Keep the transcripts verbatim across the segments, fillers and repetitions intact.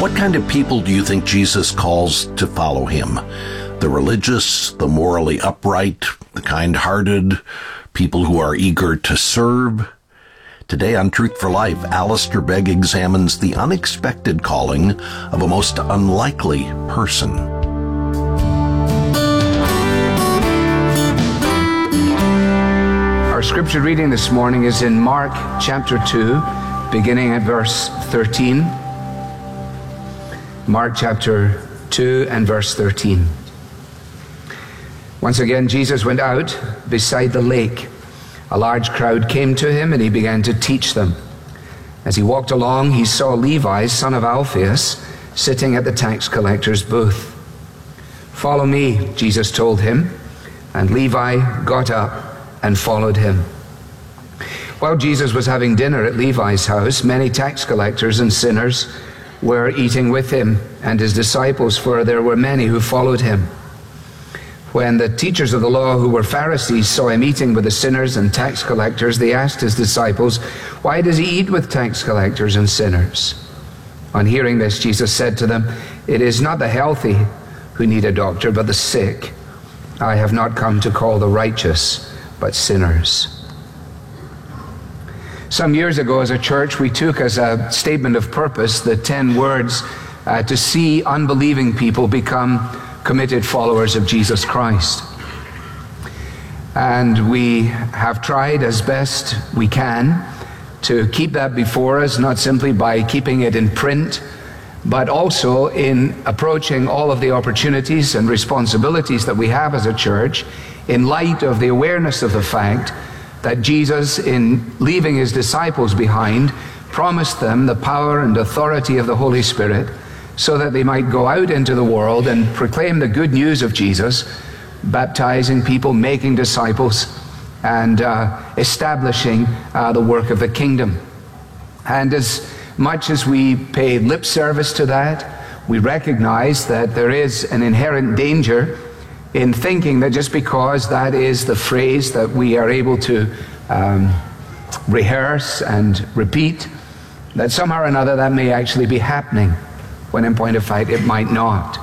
What kind of people do you think Jesus calls to follow him? The religious, the morally upright, the kind-hearted, people who are eager to serve? Today on Truth for Life, Alistair Begg examines the unexpected calling of a most unlikely person. Our scripture reading this morning is in Mark chapter two, beginning at verse thirteen. Mark chapter two and verse thirteen. Once again, Jesus went out beside the lake. A large crowd came to him, and he began to teach them. As he walked along, he saw Levi, son of Alphaeus, sitting at the tax collector's booth. "Follow me," Jesus told him, and Levi got up and followed him. While Jesus was having dinner at Levi's house, many tax collectors and sinners were eating with him and his disciples, for there were many who followed him. When the teachers of the law, who were Pharisees, saw him eating with the sinners and tax collectors, they asked his disciples, "Why does he eat with tax collectors and sinners?" On hearing this, Jesus said to them, "It is not the healthy who need a doctor, but the sick. I have not come to call the righteous, but sinners." Some years ago as a church, we took as a statement of purpose the ten words uh, to see unbelieving people become committed followers of Jesus Christ. And we have tried as best we can to keep that before us, not simply by keeping it in print, but also in approaching all of the opportunities and responsibilities that we have as a church in light of the awareness of the fact that Jesus, in leaving his disciples behind, promised them the power and authority of the Holy Spirit so that they might go out into the world and proclaim the good news of Jesus, baptizing people, making disciples, and uh, establishing uh, the work of the kingdom. And as much as we pay lip service to that, we recognize that there is an inherent danger in thinking that just because that is the phrase that we are able to um, rehearse and repeat, that somehow or another that may actually be happening, when in point of fact it might not.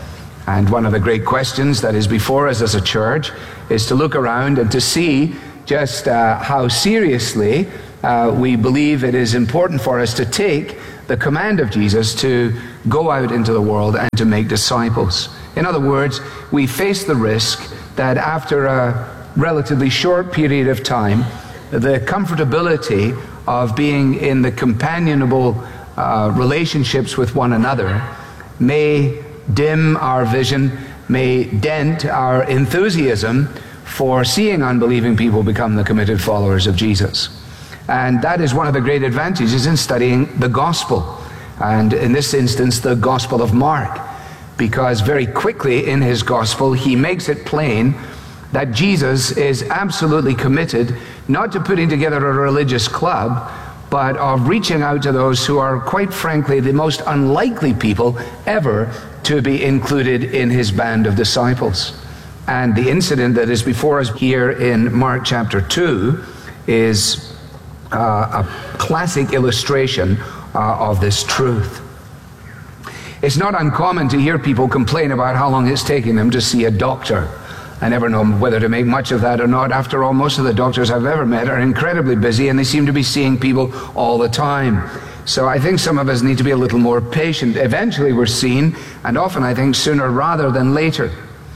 And one of the great questions that is before us as a church is to look around and to see just uh, how seriously uh, we believe it is important for us to take the command of Jesus to go out into the world and to make disciples. In other words, we face the risk that after a relatively short period of time, the comfortability of being in the companionable uh, relationships with one another may dim our vision, may dent our enthusiasm for seeing unbelieving people become the committed followers of Jesus. And that is one of the great advantages in studying the gospel, and in this instance, the Gospel of Mark, because very quickly in his gospel, he makes it plain that Jesus is absolutely committed not to putting together a religious club, but of reaching out to those who are, quite frankly, the most unlikely people ever to be included in his band of disciples. And the incident that is before us here in Mark chapter two is uh, a classic illustration uh, of this truth. It's not uncommon to hear people complain about how long it's taking them to see a doctor. I never know whether to make much of that or not. After all, most of the doctors I've ever met are incredibly busy, and they seem to be seeing people all the time. So I think some of us need to be a little more patient. Eventually we're seen, and often I think sooner rather than later.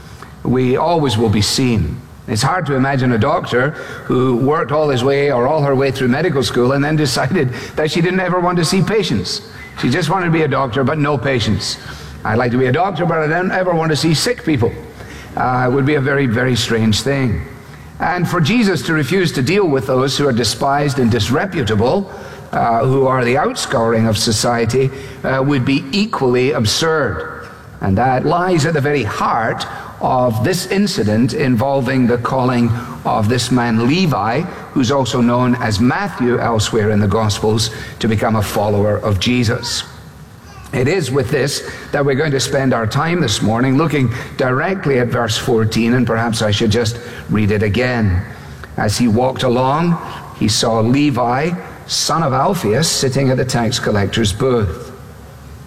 We always will be seen. It's hard to imagine a doctor who worked all his way or all her way through medical school and then decided that she didn't ever want to see patients. She just wanted to be a doctor, but no patients. I'd like to be a doctor, but I don't ever want to see sick people. Uh, it would be a very, very strange thing. And for Jesus to refuse to deal with those who are despised and disreputable, uh, who are the outscoring of society, uh, would be equally absurd. And that lies at the very heart of this incident involving the calling of this man Levi, who's also known as Matthew elsewhere in the Gospels, to become a follower of Jesus. It is with this that we're going to spend our time this morning, looking directly at verse fourteen, and perhaps I should just read it again. As he walked along, he saw Levi, son of Alphaeus, sitting at the tax collector's booth.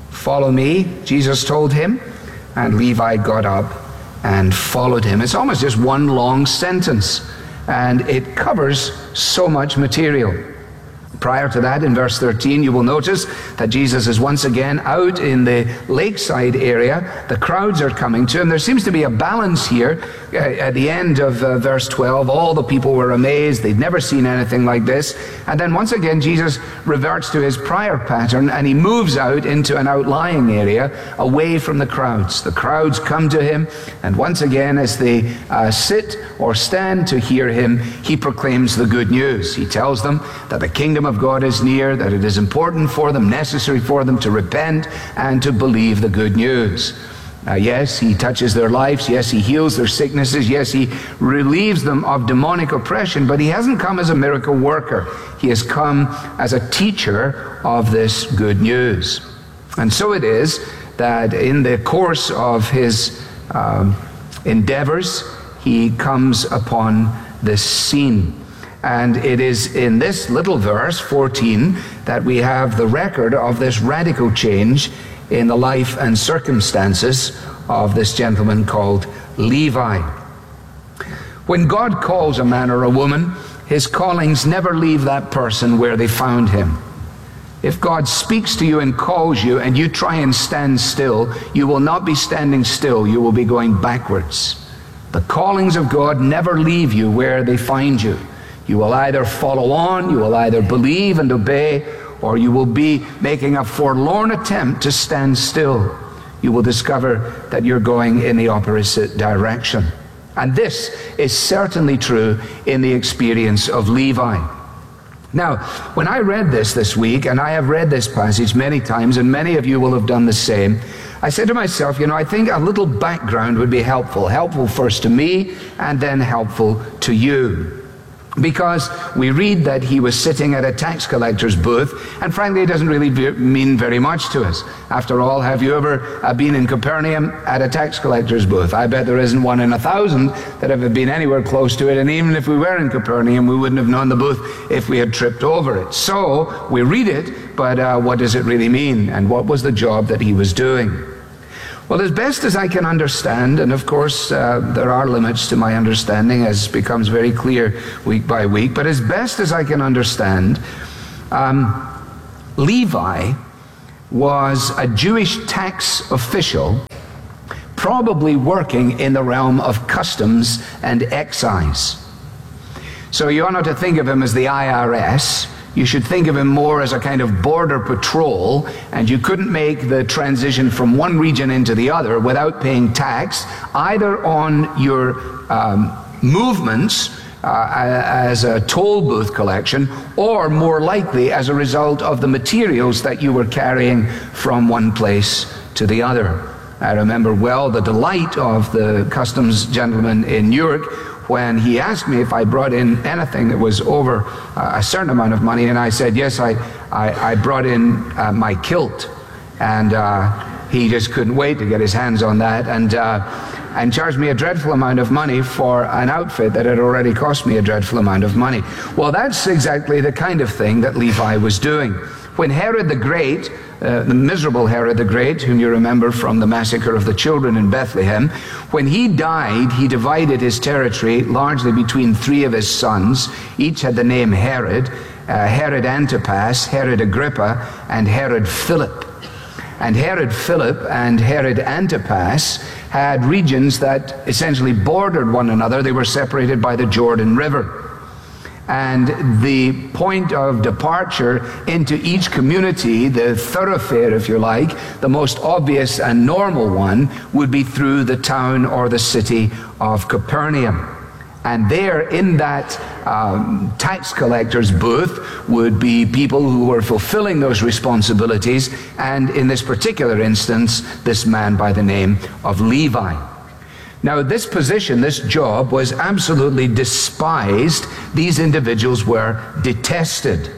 "Follow me," Jesus told him, and Levi got up and followed him. It's almost just one long sentence, and it covers so much material. Prior to that, in verse thirteen, you will notice that Jesus is once again out in the lakeside area. The crowds are coming to him. There seems to be a balance here. Uh, at the end of uh, verse twelve, all the people were amazed. They'd never seen anything like this. And then once again, Jesus reverts to his prior pattern, and he moves out into an outlying area away from the crowds. The crowds come to him, and once again, as they uh, sit or stand to hear him, he proclaims the good news. He tells them that the kingdom of God is near, that it is important for them, necessary for them to repent and to believe the good news. Uh, yes, he touches their lives. Yes, he heals their sicknesses. Yes, he relieves them of demonic oppression, but he hasn't come as a miracle worker. He has come as a teacher of this good news. And so it is that in the course of his um, endeavors, he comes upon this scene. And it is in this little verse, fourteen, that we have the record of this radical change in the life and circumstances of this gentleman called Levi. When God calls a man or a woman, his callings never leave that person where they found him. If God speaks to you and calls you and you try and stand still, you will not be standing still, you will be going backwards. The callings of God never leave you where they find you. You will either follow on, you will either believe and obey, or you will be making a forlorn attempt to stand still. You will discover that you're going in the opposite direction. And this is certainly true in the experience of Levi. Now, when I read this this week, and I have read this passage many times, and many of you will have done the same, I said to myself, you know, I think a little background would be helpful. Helpful first to me, and then helpful to you. Because we read that he was sitting at a tax collector's booth, and frankly, it doesn't really be, mean very much to us. After all, have you ever uh, been in Capernaum at a tax collector's booth? I bet there isn't one in a thousand that have been anywhere close to it, and even if we were in Capernaum, we wouldn't have known the booth if we had tripped over it. So, we read it, but uh, what does it really mean? And what was the job that he was doing? Well, as best as I can understand, and of course uh, there are limits to my understanding as becomes very clear week by week, but as best as I can understand, um, Levi was a Jewish tax official, probably working in the realm of customs and excise. So you ought not to think of him as the I R S. You should think of him more as a kind of border patrol, and you couldn't make the transition from one region into the other without paying tax, either on your um, movements uh, as a toll booth collection, or more likely as a result of the materials that you were carrying from one place to the other. I remember well the delight of the customs gentleman in Newark when he asked me if I brought in anything that was over uh, a certain amount of money, and I said, yes, I, I, I brought in uh, my kilt. And uh, he just couldn't wait to get his hands on that, and, uh, and charged me a dreadful amount of money for an outfit that had already cost me a dreadful amount of money. Well, that's exactly the kind of thing that Levi was doing. When Herod the Great, uh, the miserable Herod the Great, whom you remember from the massacre of the children in Bethlehem, when he died, he divided his territory largely between three of his sons. Each had the name Herod, uh, Herod Antipas, Herod Agrippa, and Herod Philip. And Herod Philip and Herod Antipas had regions that essentially bordered one another. They were separated by the Jordan River. And the point of departure into each community, the thoroughfare, if you like, the most obvious and normal one, would be through the town or the city of Capernaum. And there in that um, tax collector's booth would be people who were fulfilling those responsibilities, and in this particular instance, this man by the name of Levi. Now, this position, this job, was absolutely despised. These individuals were detested.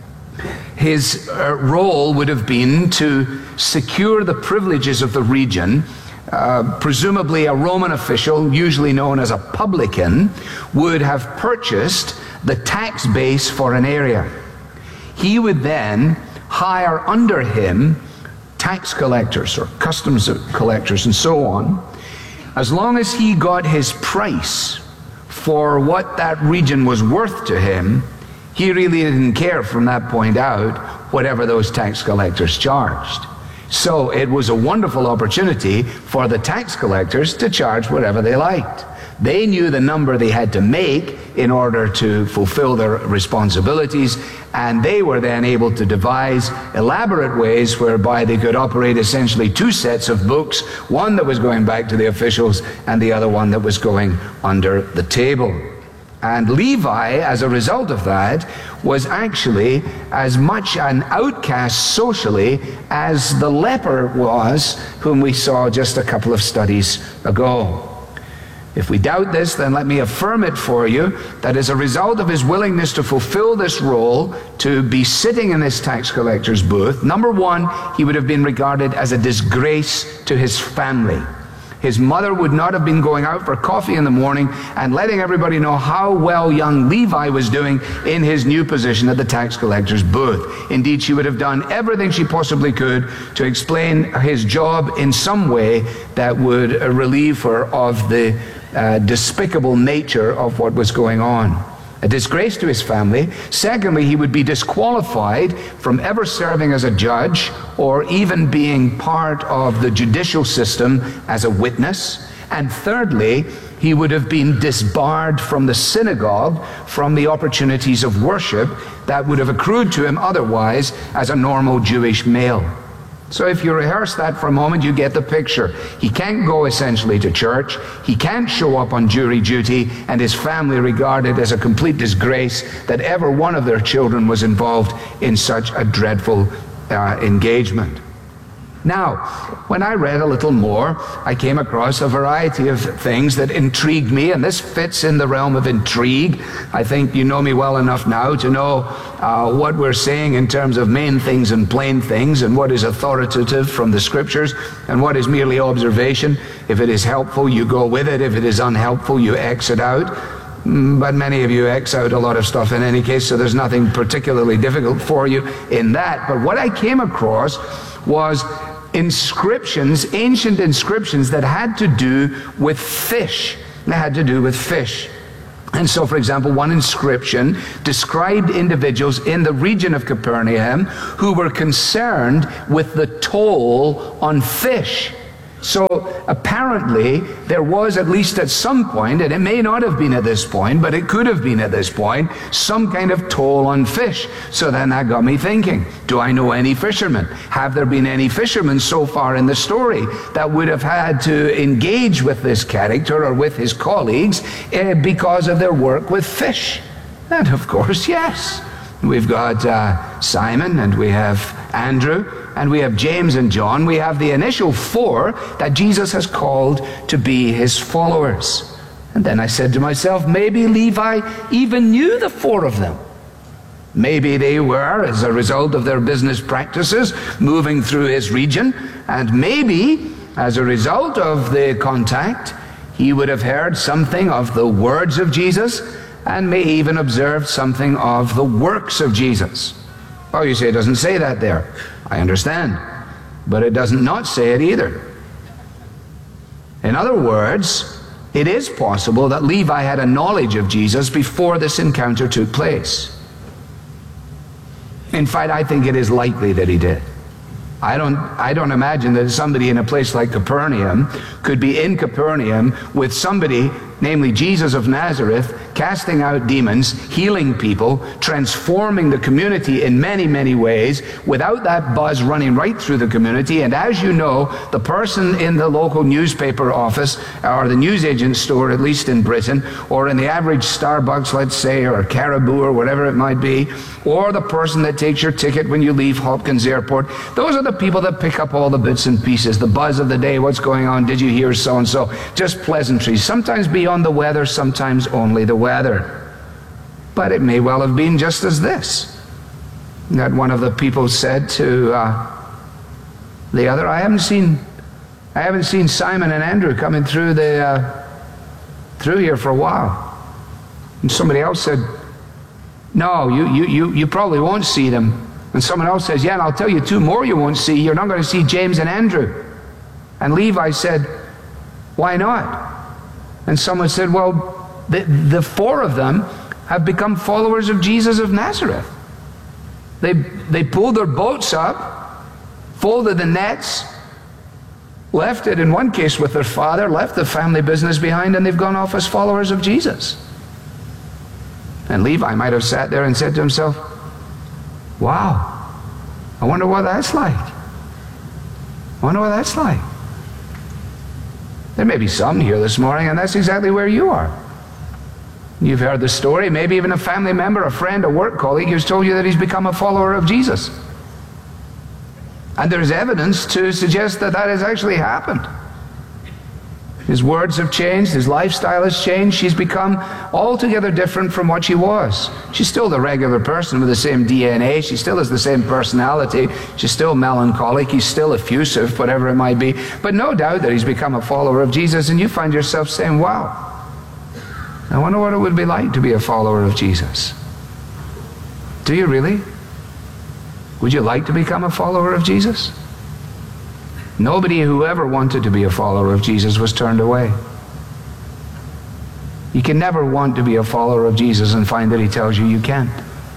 His uh, role would have been to secure the privileges of the region. Uh, presumably a Roman official, usually known as a publican, would have purchased the tax base for an area. He would then hire under him tax collectors or customs collectors and so on, as long as he got his price for what that region was worth to him, he really didn't care from that point out whatever those tax collectors charged. So it was a wonderful opportunity for the tax collectors to charge whatever they liked. They knew the number they had to make in order to fulfill their responsibilities, and they were then able to devise elaborate ways whereby they could operate essentially two sets of books, one that was going back to the officials and the other one that was going under the table. And Levi, as a result of that, was actually as much an outcast socially as the leper was, whom we saw just a couple of studies ago. If we doubt this, then let me affirm it for you, that as a result of his willingness to fulfill this role, to be sitting in this tax collector's booth, number one, he would have been regarded as a disgrace to his family. His mother would not have been going out for coffee in the morning and letting everybody know how well young Levi was doing in his new position at the tax collector's booth. Indeed, she would have done everything she possibly could to explain his job in some way that would relieve her of the uh, despicable nature of what was going on. A disgrace to his family. Secondly, he would be disqualified from ever serving as a judge or even being part of the judicial system as a witness. And thirdly, he would have been disbarred from the synagogue, from the opportunities of worship that would have accrued to him otherwise as a normal Jewish male. So if you rehearse that for a moment, you get the picture. He can't go essentially to church. He can't show up on jury duty, and his family regarded as a complete disgrace that ever one of their children was involved in such a dreadful uh, engagement. Now, when I read a little more, I came across a variety of things that intrigued me, and this fits in the realm of intrigue. I think you know me well enough now to know uh, what we're saying in terms of main things and plain things, and what is authoritative from the Scriptures, and what is merely observation. If it is helpful, you go with it. If it is unhelpful, you X it out. But many of you X out a lot of stuff in any case, so there's nothing particularly difficult for you in that. But what I came across was inscriptions, ancient inscriptions that had to do with fish. They had to do with fish. And so, for example, one inscription described individuals in the region of Capernaum who were concerned with the toll on fish. So apparently there was, at least at some point, and it may not have been at this point, but it could have been at this point, some kind of toll on fish. So then that got me thinking, do I know any fishermen? Have there been any fishermen so far in the story that would have had to engage with this character or with his colleagues eh, because of their work with fish? And of course, yes. We've got uh, Simon, and we have Andrew, and we have James and John. We have the initial four that Jesus has called to be his followers. And then I said to myself, maybe Levi even knew the four of them. Maybe they were, as a result of their business practices, moving through his region, and maybe, as a result of the contact, he would have heard something of the words of Jesus, and may even observe something of the works of Jesus. Oh, you say it doesn't say that there. I understand. But it doesn't not say it either. In other words, it is possible that Levi had a knowledge of Jesus before this encounter took place. In fact, I think it is likely that he did. I don't, I don't imagine that somebody in a place like Capernaum could be in Capernaum with somebody, namely Jesus of Nazareth, casting out demons, healing people, transforming the community in many, many ways, without that buzz running right through the community. And as you know, the person in the local newspaper office, or the newsagent store, at least in Britain, or in the average Starbucks, let's say, or Caribou, or whatever it might be, or the person that takes your ticket when you leave Hopkins Airport, those are the people that pick up all the bits and pieces, the buzz of the day, what's going on, did you hear so-and-so, just pleasantries, sometimes beyond the weather, sometimes only the weather. But it may well have been just as this, that one of the people said to uh, the other, I haven't seen I haven't seen Simon and Andrew coming through the uh, through here for a while. And somebody else said, no, you, you, you, you probably won't see them And someone else says, yeah, and I'll tell you two more you won't see. You're not going to see James and Andrew. And Levi said, why not? And someone said, well, the, the four of them have become followers of Jesus of Nazareth. They, they pulled their boats up, folded the nets, left it in one case with their father, left the family business behind, and they've gone off as followers of Jesus. And Levi might have sat there and said to himself, wow, I wonder what that's like. I wonder what that's like. There may be some here this morning, and that's exactly where you are. You've heard the story, maybe even a family member, a friend, a work colleague who's told you that he's become a follower of Jesus. And there's evidence to suggest that that has actually happened. His words have changed, his lifestyle has changed, she's become altogether different from what she was. She's still the regular person with the same D N A, she still has the same personality, she's still melancholic, he's still effusive, whatever it might be. But no doubt that he's become a follower of Jesus, and you find yourself saying, wow, I wonder what it would be like to be a follower of Jesus. Do you really? Would you like to become a follower of Jesus? Nobody who ever wanted to be a follower of Jesus was turned away. You can never want to be a follower of Jesus and find that he tells you you can't.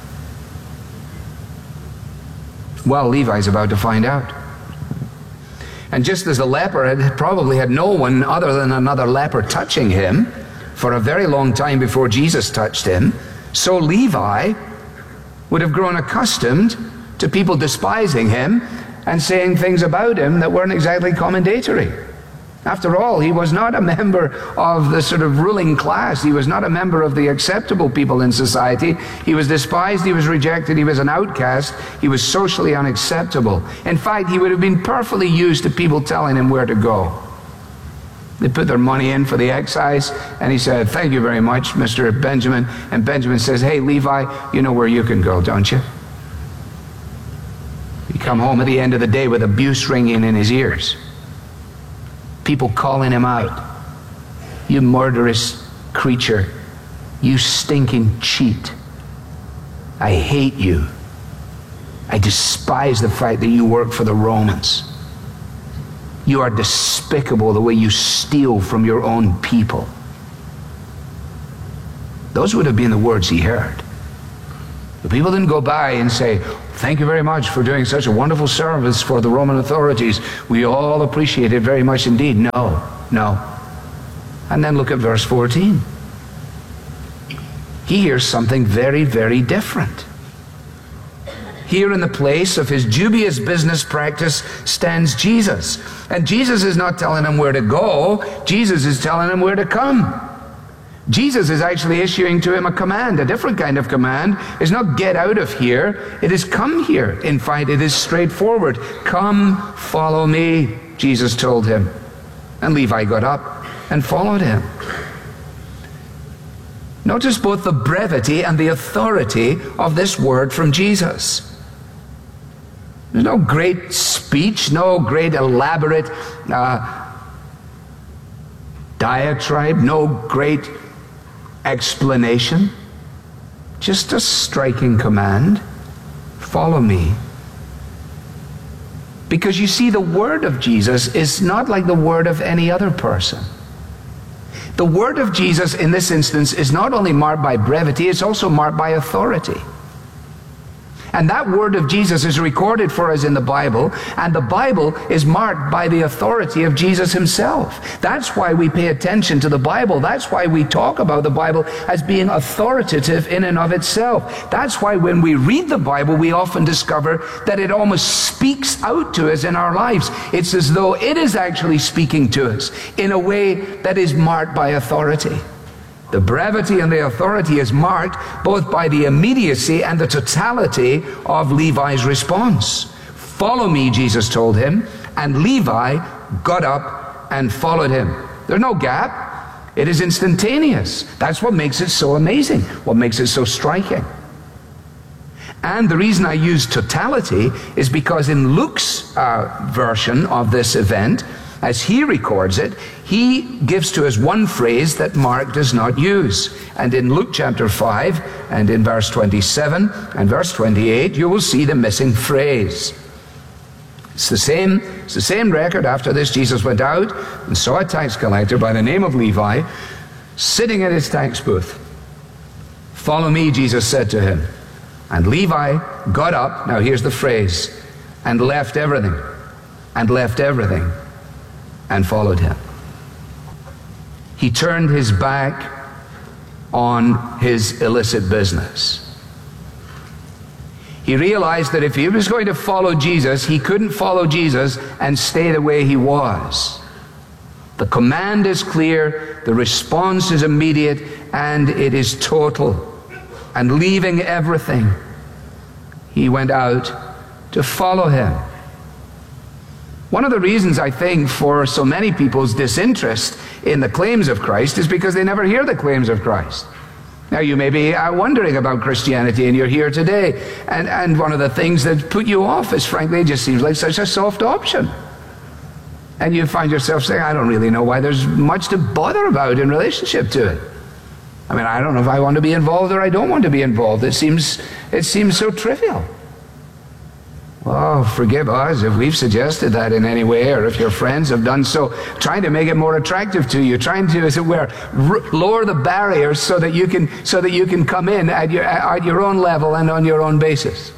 Well, Levi's about to find out. And just as the leper had probably had no one other than another leper touching him for a very long time before Jesus touched him, so Levi would have grown accustomed to people despising him and saying things about him that weren't exactly commendatory. After all, he was not a member of the sort of ruling class. He was not a member of the acceptable people in society. He was despised, he was rejected, he was an outcast, he was socially unacceptable. In fact, he would have been perfectly used to people telling him where to go. They put their money in for the excise, and he said, thank you very much, Mister Benjamin. And Benjamin says, hey, Levi, you know where you can go, don't you? You come home at the end of the day with abuse ringing in his ears. People calling him out. You murderous creature. You stinking cheat. I hate you. I despise the fact that you work for the Romans. You are despicable the way you steal from your own people. Those would have been the words he heard. The people didn't go by and say, thank you very much for doing such a wonderful service for the Roman authorities. We all appreciate it very much indeed. No, no. And then look at verse fourteen. He hears something very, very different. Here in the place of his dubious business practice stands Jesus. And Jesus is not telling him where to go. Jesus is telling him where to come. Jesus is actually issuing to him a command, a different kind of command. It's not get out of here, it is come here. In fact, it is straightforward. Come, follow me, Jesus told him. And Levi got up and followed him. Notice both the brevity and the authority of this word from Jesus. There's no great speech, no great elaborate uh, diatribe, no great explanation, just a striking command. Follow me. Because you see, the word of Jesus is not like the word of any other person. The word of Jesus in this instance is not only marked by brevity, it's also marked by authority. And that word of Jesus is recorded for us in the Bible, and the Bible is marked by the authority of Jesus himself. That's why we pay attention to the Bible. That's why we talk about the Bible as being authoritative in and of itself. That's why when we read the Bible, we often discover that it almost speaks out to us in our lives. It's as though it is actually speaking to us in a way that is marked by authority. The brevity and the authority is marked both by the immediacy and the totality of Levi's response. Follow me, Jesus told him, and Levi got up and followed him. There's no gap. It is instantaneous. That's what makes it so amazing, what makes it so striking. And the reason I use totality is because in Luke's uh, version of this event, as he records it, he gives to us one phrase that Mark does not use. And in Luke chapter five, and in verse twenty-seven and verse twenty-eight, you will see the missing phrase. It's the same, it's the same record. After this, Jesus went out and saw a tax collector by the name of Levi sitting at his tax booth. "Follow me," Jesus said to him. And Levi got up, now here's the phrase, and left everything, and left everything, and followed him. He turned his back on his illicit business. He realized that if he was going to follow Jesus, he couldn't follow Jesus and stay the way he was. The command is clear, the response is immediate, and it is total. And leaving everything, he went out to follow him. One of the reasons, I think, for so many people's disinterest in the claims of Christ is because they never hear the claims of Christ. Now, you may be uh, wondering about Christianity, and you're here today, and, and one of the things that put you off is, frankly, it just seems like such a soft option. And you find yourself saying, I don't really know why there's much to bother about in relationship to it. I mean, I don't know if I want to be involved or I don't want to be involved. It seems, it seems so trivial. Well, forgive us if we've suggested that in any way, or if your friends have done so, trying to make it more attractive to you, trying to, as it were, r- lower the barriers so that you can, so that you can come in at your, at your own level and on your own basis.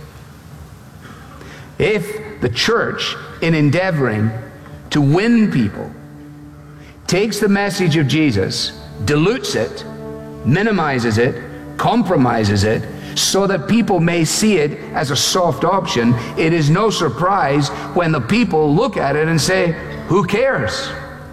If the church, in endeavoring to win people, takes the message of Jesus, dilutes it, minimizes it, compromises it, so that people may see it as a soft option, it is no surprise when the people look at it and say, who cares?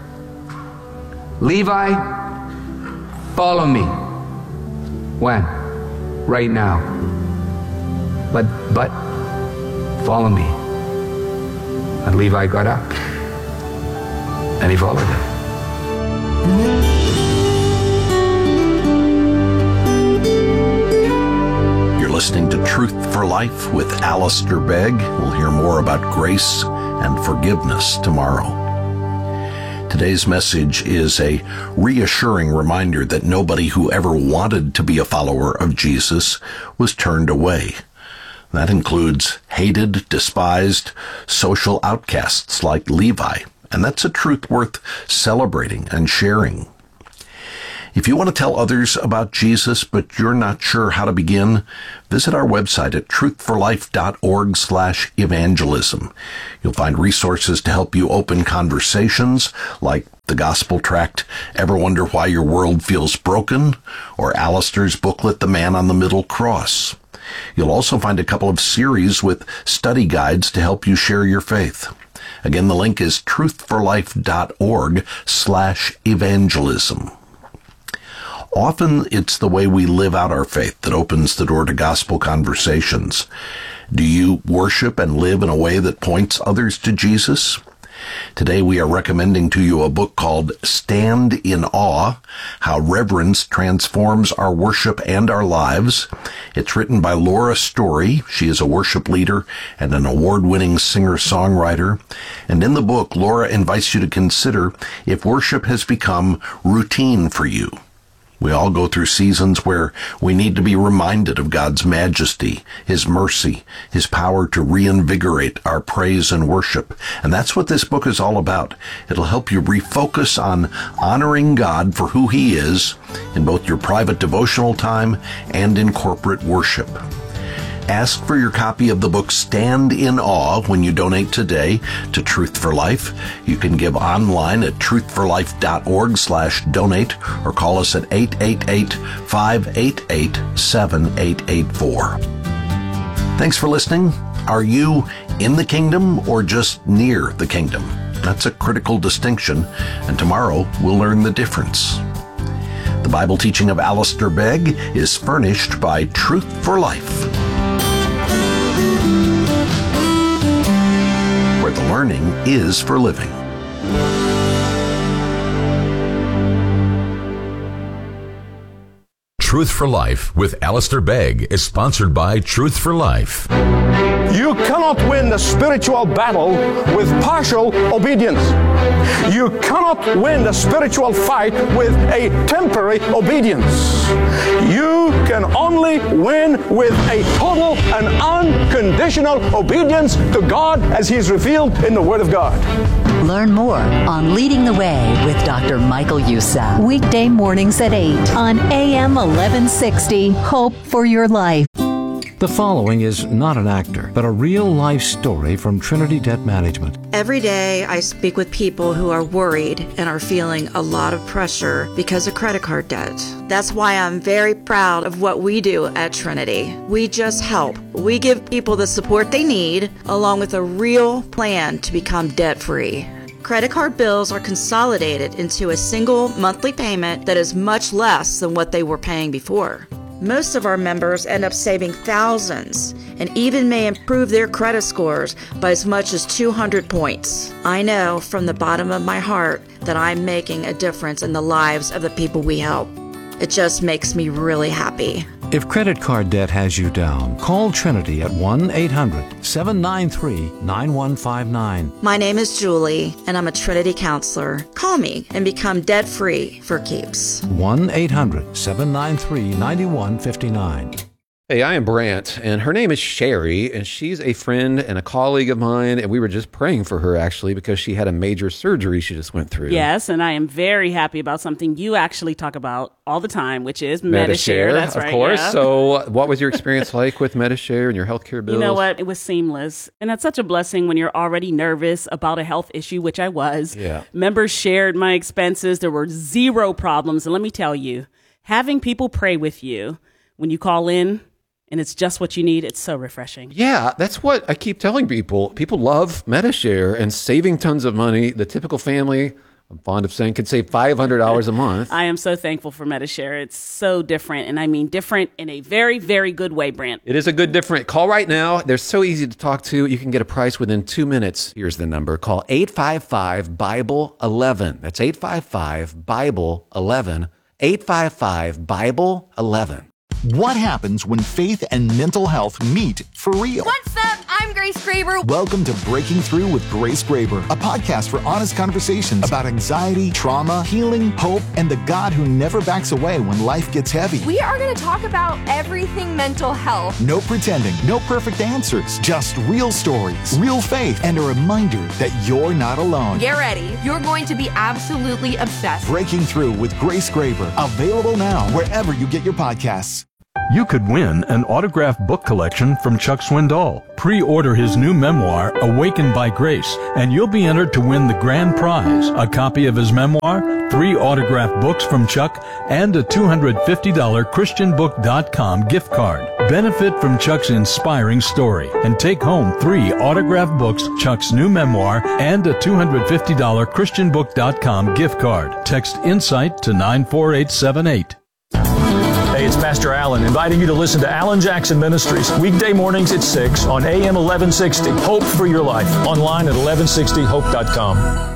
Levi, follow me. When? Right now. But, but, follow me. And Levi got up, and he followed him. Listening to Truth for Life with Alistair Begg. We'll hear more about grace and forgiveness tomorrow. Today's message is a reassuring reminder that nobody who ever wanted to be a follower of Jesus was turned away. That includes hated, despised, social outcasts like Levi, and that's a truth worth celebrating and sharing. If you want to tell others about Jesus, but you're not sure how to begin, visit our website at truthforlife.org slash evangelism. You'll find resources to help you open conversations like the gospel tract, Ever Wonder Why Your World Feels Broken? Or Alistair's booklet, The Man on the Middle Cross. You'll also find a couple of series with study guides to help you share your faith. Again, the link is truthforlife.org slash evangelism. Often it's the way we live out our faith that opens the door to gospel conversations. Do you worship and live in a way that points others to Jesus? Today we are recommending to you a book called Stand in Awe, How Reverence Transforms Our Worship and Our Lives. It's written by Laura Story. She is a worship leader and an award-winning singer-songwriter. And in the book, Laura invites you to consider if worship has become routine for you. We all go through seasons where we need to be reminded of God's majesty, His mercy, His power to reinvigorate our praise and worship. And that's what this book is all about. It'll help you refocus on honoring God for who He is in both your private devotional time and in corporate worship. Ask for your copy of the book Stand in Awe when you donate today to Truth for Life. You can give online at truthforlife.org slash donate or call us at eight eight eight, five eight eight, seven eight eight four. Thanks for listening. Are you in the kingdom or just near the kingdom? That's a critical distinction, and tomorrow we'll learn the difference. The Bible teaching of Alistair Begg is furnished by Truth for Life, where the learning is for living. Truth for Life with Alistair Begg is sponsored by Truth for Life. You cannot win the spiritual battle with partial obedience. You cannot win the spiritual fight with a temporary obedience. You can only win with a total and unconditional obedience to God as He is revealed in the Word of God. Learn more on Leading the Way with Doctor Michael Youssef. Weekday mornings at eight on A M eleven sixty. Hope for your life. The following is not an actor, but a real-life story from Trinity Debt Management. Every day I speak with people who are worried and are feeling a lot of pressure because of credit card debt. That's why I'm very proud of what we do at Trinity. We just help. We give people the support they need, along with a real plan to become debt-free. Credit card bills are consolidated into a single monthly payment that is much less than what they were paying before. Most of our members end up saving thousands and even may improve their credit scores by as much as two hundred points. I know from the bottom of my heart that I'm making a difference in the lives of the people we help. It just makes me really happy. If credit card debt has you down, call Trinity at one eight hundred seven nine three nine one five nine. My name is Julie, and I'm a Trinity counselor. Call me and become debt-free for keeps. one eight hundred seven nine three nine one five nine. Hey, I am Brant, and her name is Sherry, and she's a friend and a colleague of mine, and we were just praying for her, actually, because she had a major surgery she just went through. Yes, and I am very happy about something you actually talk about all the time, which is Medi-Share. That's of right, course. yeah. So what was your experience like with Medi-Share and your healthcare bills? You know what? It was seamless, and that's such a blessing when you're already nervous about a health issue, which I was. Yeah. Members shared my expenses. There were zero problems, and let me tell you, having people pray with you when you call in, and it's just what you need, it's so refreshing. Yeah, that's what I keep telling people. People love Medi-Share and saving tons of money. The typical family, I'm fond of saying, could save five hundred dollars a month. I am so thankful for Medi-Share. It's so different, and I mean different in a very, very good way, Brant. It is a good different. Call right now. They're so easy to talk to. You can get a price within two minutes. Here's the number. Call eight five five Bible eleven. That's eight five five Bible eleven. eight five five Bible eleven. What happens when faith and mental health meet for real? What's up? I'm Grace Graber. Welcome to Breaking Through with Grace Graber, a podcast for honest conversations about anxiety, trauma, healing, hope, and the God who never backs away when life gets heavy. We are going to talk about everything mental health. No pretending, no perfect answers, just real stories, real faith, and a reminder that you're not alone. Get ready. You're going to be absolutely obsessed. Breaking Through with Grace Graber, available now wherever you get your podcasts. You could win an autographed book collection from Chuck Swindoll. Pre-order his new memoir, Awakened by Grace, and you'll be entered to win the grand prize, a copy of his memoir, three autographed books from Chuck, and a two hundred fifty dollars Christian book dot com gift card. Benefit from Chuck's inspiring story and take home three autographed books, Chuck's new memoir, and a two hundred fifty dollars Christian book dot com gift card. Text INSIGHT to nine four eight seven eight. Hey, it's Pastor Allen inviting you to listen to Alan Jackson Ministries weekday mornings at six on A M eleven sixty. Hope for your life. Online at eleven sixty hope dot com.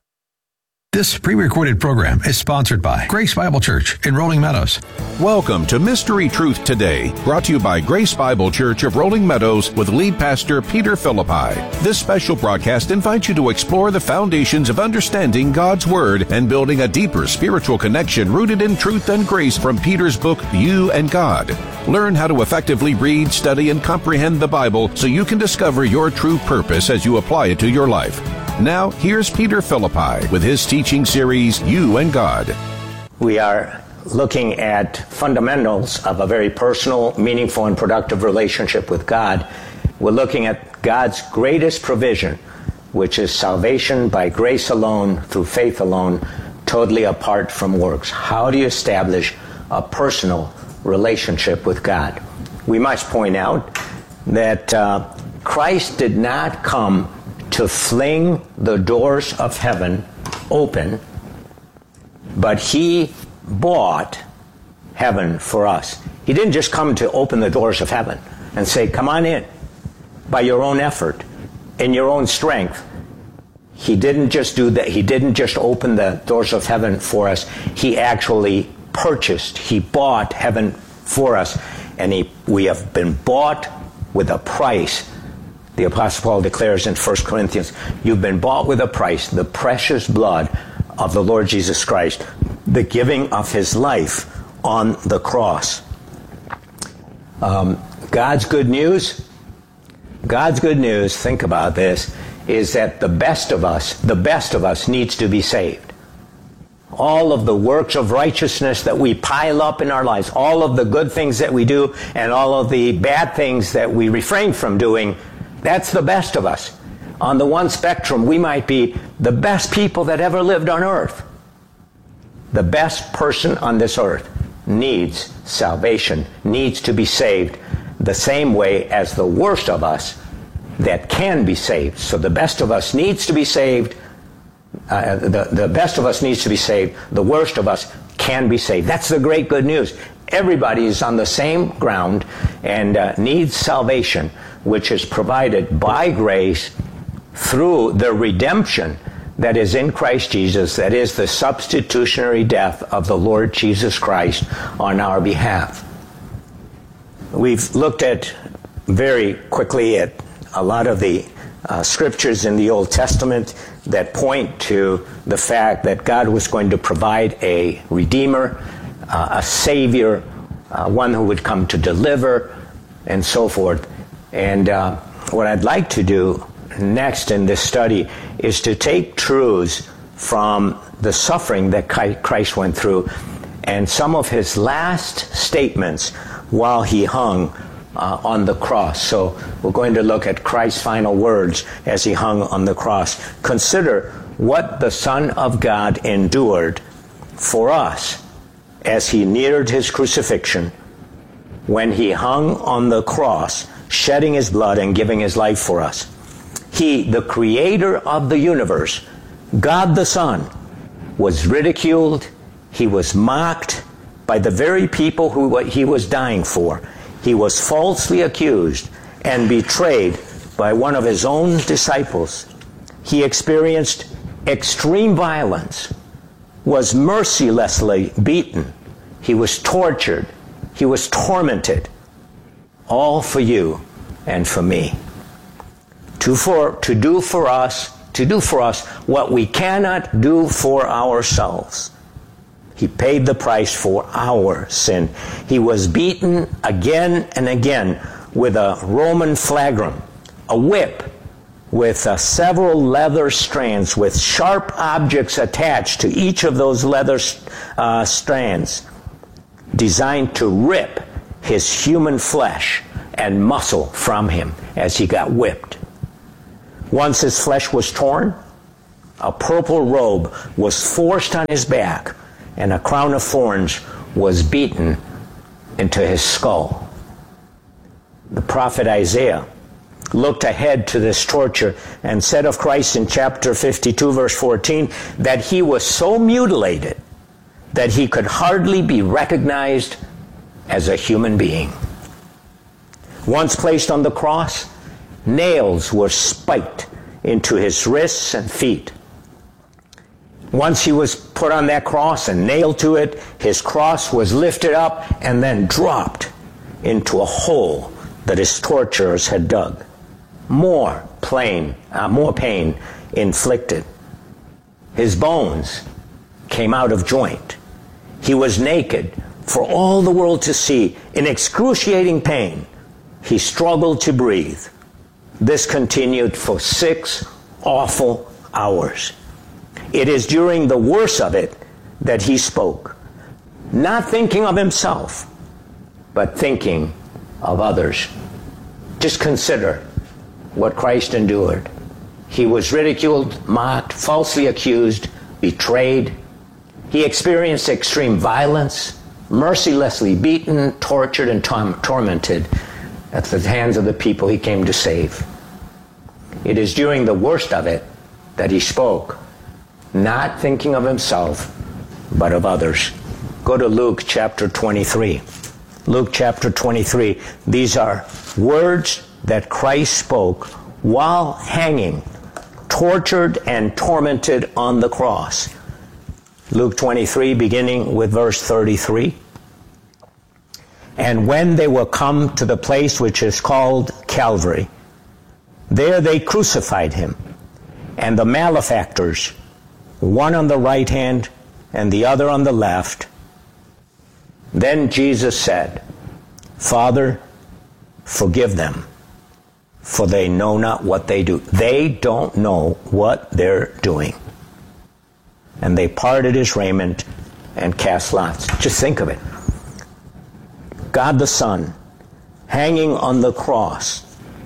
This pre-recorded program is sponsored by Grace Bible Church in Rolling Meadows. Welcome to Mystery Truth Today, brought to you by Grace Bible Church of Rolling Meadows with lead pastor Peter Philippi. This special broadcast invites you to explore the foundations of understanding God's Word and building a deeper spiritual connection rooted in truth and grace from Peter's book, You and God. Learn how to effectively read, study, and comprehend the Bible so you can discover your true purpose as you apply it to your life. Now, here's Peter Philippi with his teaching series, You and God. We are looking at fundamentals of a very personal, meaningful, and productive relationship with God. We're looking at God's greatest provision, which is salvation by grace alone, through faith alone, totally apart from works. How do you establish a personal relationship with God? We must point out that uh, Christ did not come to fling the doors of heaven open, but he bought heaven for us. He didn't just come to open the doors of heaven and say, come on in by your own effort, in your own strength. He didn't just do that. He didn't just open the doors of heaven for us. He actually purchased, he bought heaven for us, and he, we have been bought with a price The Apostle Paul declares in First Corinthians, you've been bought with a price, the precious blood of the Lord Jesus Christ, the giving of his life on the cross. Um, God's good news, God's good news, think about this, is that the best of us, the best of us needs to be saved. All of the works of righteousness that we pile up in our lives, all of the good things that we do, and all of the bad things that we refrain from doing, that's the best of us. On the one spectrum, we might be the best people that ever lived on earth. The best person on this earth needs salvation, needs to be saved, the same way as the worst of us that can be saved. So the best of us needs to be saved. Uh, the, the best of us needs to be saved. The worst of us can be saved. That's the great good news. Everybody is on the same ground and uh, needs salvation, which is provided by grace through the redemption that is in Christ Jesus, that is the substitutionary death of the Lord Jesus Christ on our behalf. We've looked at very quickly at a lot of the uh, scriptures in the Old Testament that point to the fact that God was going to provide a Redeemer, uh, a Savior, uh, one who would come to deliver, and so forth. And uh, what I'd like to do next in this study is to take truths from the suffering that Christ went through and some of his last statements while he hung uh, on the cross. So we're going to look at Christ's final words as he hung on the cross. Consider what the Son of God endured for us as he neared his crucifixion, when he hung on the cross, shedding his blood and giving his life for us. He, the creator of the universe, God the Son, was ridiculed. He was mocked by the very people who he was dying for. He was falsely accused and betrayed by one of his own disciples. He experienced extreme violence, was mercilessly beaten. He was tortured. He was tormented. All for you and for me. To, for, to do for us, to do for us what we cannot do for ourselves. He paid the price for our sin. He was beaten again and again with a Roman flagrum, a whip with uh, several leather strands with sharp objects attached to each of those leather uh, strands, designed to rip his human flesh and muscle from him as he got whipped. Once his flesh was torn, a purple robe was forced on his back, and a crown of thorns was beaten into his skull. The prophet Isaiah looked ahead to this torture and said of Christ in chapter fifty-two, verse fourteen, that he was so mutilated that he could hardly be recognized as a human being. Once placed on the cross, nails were spiked into his wrists and feet. Once he was put on that cross and nailed to it, his cross was lifted up and then dropped into a hole that his torturers had dug. More pain, uh, more pain inflicted. His bones came out of joint. He was naked for all the world to see. In excruciating pain, he struggled to breathe. This continued for six awful hours. It is during the worst of it that he spoke, not thinking of himself, but thinking of others. Just consider what Christ endured. He was ridiculed, mocked, falsely accused, betrayed. He experienced extreme violence, mercilessly beaten, tortured, and tom- tormented at the hands of the people he came to save. It is during the worst of it that he spoke, not thinking of himself, but of others. Go to Luke chapter twenty-three. Luke chapter twenty-three. These are words that Christ spoke while hanging, tortured and tormented on the cross. Luke twenty-three, beginning with verse thirty-three. And when they were come to the place which is called Calvary, There they crucified him, and the malefactors, one on the right hand and the other on the left. Then Jesus said, Father, forgive them, for they know not what they do. They don't know what they're doing. And they parted his raiment and cast lots. Just think of it. God the Son, hanging on the cross,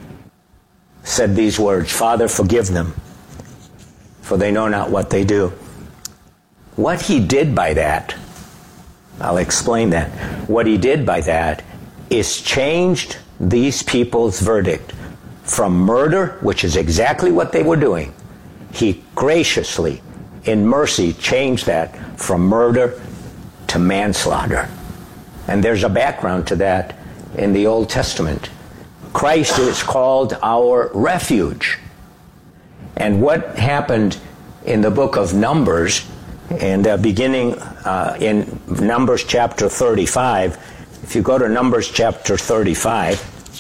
said these words, Father, forgive them, for they know not what they do. What he did by that, I'll explain that. What he did by that is changed these people's verdict from murder, which is exactly what they were doing. He graciously, in mercy, changed that from murder to manslaughter. And there's a background to that in the Old Testament. Christ is called our refuge. And what happened in the book of Numbers, and uh, beginning uh, in Numbers chapter thirty-five, if you go to Numbers chapter thirty-five,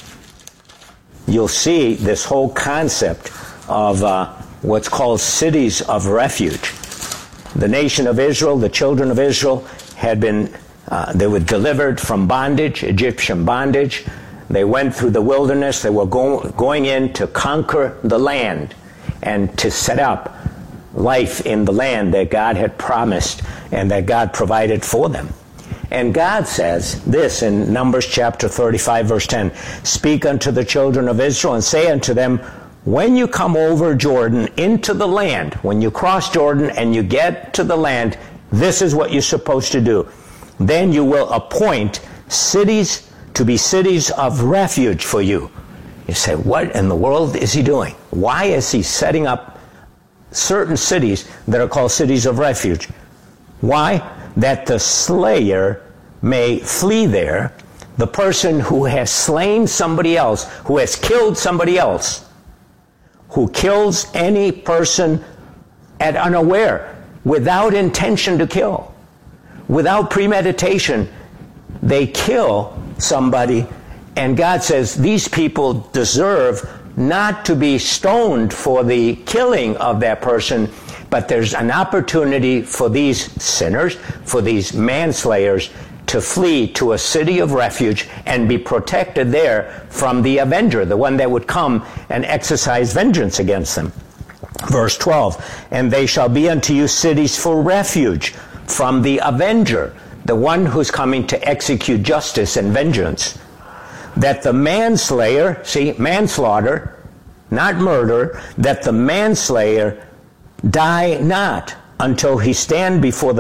you'll see this whole concept of uh, what's called cities of refuge. The nation of Israel, the children of Israel, had been, uh, they were delivered from bondage, Egyptian bondage. They went through the wilderness. They were go- going in to conquer the land and to set up life in the land that God had promised and that God provided for them. And God says this in Numbers chapter thirty-five, verse ten, Speak unto the children of Israel and say unto them, when you come over Jordan into the land, when you cross Jordan and you get to the land, this is what you're supposed to do. Then you will appoint cities to be cities of refuge for you. You say, what in the world is he doing? Why is he setting up certain cities that are called cities of refuge? Why? That the slayer may flee there, the person who has slain somebody else, who has killed somebody else, who kills any person at unaware, without intention to kill, without premeditation. They kill somebody, and God says these people deserve not to be stoned for the killing of that person, but there's an opportunity for these sinners, for these manslayers, to flee to a city of refuge and be protected there from the avenger, the one that would come and exercise vengeance against them. Verse twelve, and they shall be unto you cities for refuge from the avenger, the one who's coming to execute justice and vengeance. That the manslayer, see, manslaughter, not murder, that the manslayer die not until he stand before the